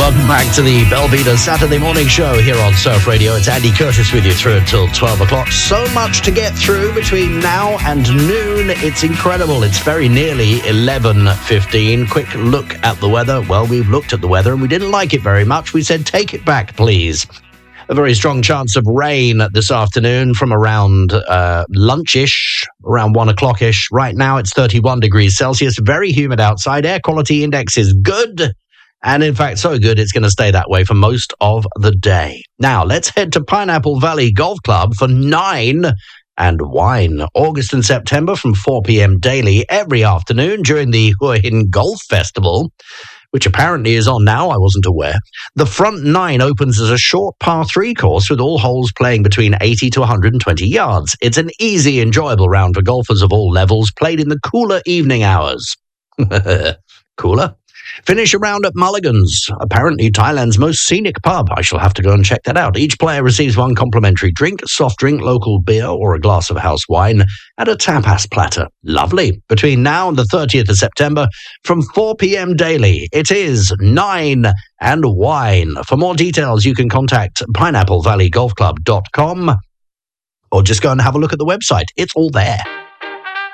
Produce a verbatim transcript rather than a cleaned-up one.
Welcome back to the Belvedere Saturday morning show here on Surf Radio. It's Andy Curtis with you through until twelve o'clock. So much to get through between now and noon. It's incredible. It's very nearly eleven fifteen. Quick look at the weather. Well, we've looked at the weather and we didn't like it very much. We said, take it back, please. A very strong chance of rain this afternoon from around uh, lunch-ish, around one o'clock-ish. Right now, it's thirty-one degrees Celsius. Very humid outside. Air quality index is good. And in fact, so good, it's going to stay that way for most of the day. Now, let's head to Pineapple Valley Golf Club for nine and wine. August and September from four p.m. daily every afternoon during the Hua Hin Golf Festival, which apparently is on now. I wasn't aware. The front nine opens as a short par three course with all holes playing between eighty to one hundred twenty yards. It's an easy, enjoyable round for golfers of all levels, played in the cooler evening hours. Cooler? Finish around at Mulligan's, apparently Thailand's most scenic pub. I shall have to go and check that out. Each player receives one complimentary drink, soft drink, local beer, or a glass of house wine, and a tapas platter. Lovely. Between now and the thirtieth of September, from four p.m. daily, it is nine and wine. For more details, you can contact pineapple valley golf club dot com or just go and have a look at the website. It's all there.